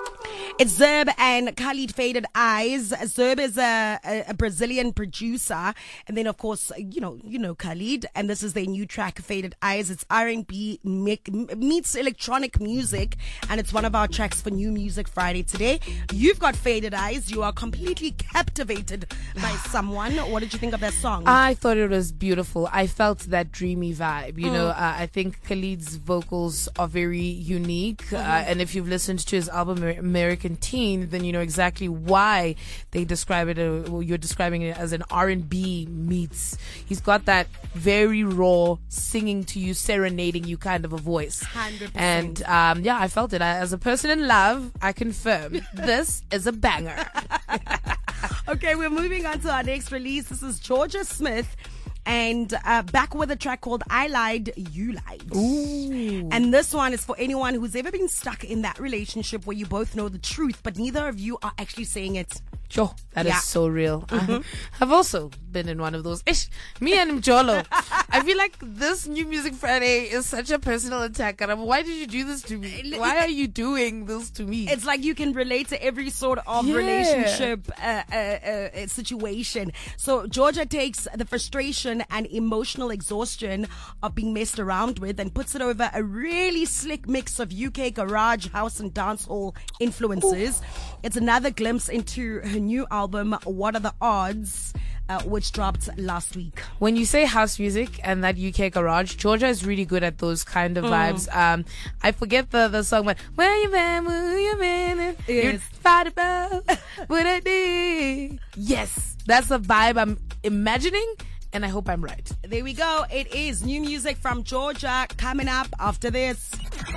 It's Zerb and Khalid Faded Eyes. Zerb is a Brazilian producer. And then, of course, you know Khalid. And this is their new track, Faded Eyes. It's R&B meets electronic music. And it's one of our tracks for New Music Friday today. You've got Faded Eyes. You are completely captivated by someone. What did you think of that song? I thought it was beautiful. I felt that dreamy vibe. You know, I think Khalid's vocals are very unique. And if you've listened to his album, American Teen, then you know exactly why they describe it. You're describing it as an R&B meets. He's got that very raw, singing to you, serenading you kind of a voice. 100%. And yeah, I felt it. As a person in love, I confirm this is a banger. Okay, we're moving on to our next release. This is Georgia Smith. And back with a track called I Lied, You Lied. Ooh. And this one is for anyone who's ever been stuck in that relationship where you both know the truth, but neither of you are actually saying it. Sure, that is so real. I've also been in one of those. Me and Mjolo. I feel like this New Music Friday is such a personal attack. And why did you do this to me? Why are you doing this to me? It's like you can relate to every sort of relationship situation. So Georgia takes the frustration and emotional exhaustion of being messed around with and puts it over a really slick mix of UK garage, house and dancehall influences. It's another glimpse into her new album, What Are the Odds, which dropped last week. When you say house music and that UK garage, Georgia is really good at those kind of vibes. I forget the song, but where you been, where you been? You're fight about what I did. Yes, that's the vibe I'm imagining, and I hope I'm right. There we go. It is new music from Georgia coming up after this.